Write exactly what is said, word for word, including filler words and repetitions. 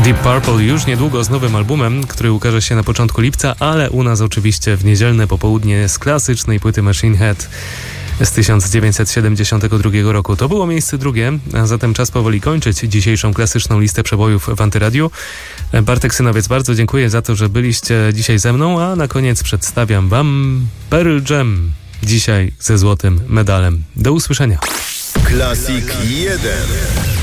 Deep Purple już niedługo z nowym albumem, który ukaże się na początku lipca, ale u nas oczywiście w niedzielne popołudnie z klasycznej płyty Machine Head z tysiąc dziewięćset siedemdziesiątego drugiego roku. To było miejsce drugie, a zatem czas powoli kończyć dzisiejszą klasyczną listę przebojów w Antyradiu. Bartek Synowiec, bardzo dziękuję za to, że byliście dzisiaj ze mną, a na koniec przedstawiam wam Pearl Jam, dzisiaj ze złotym medalem. Do usłyszenia. Classic jeden.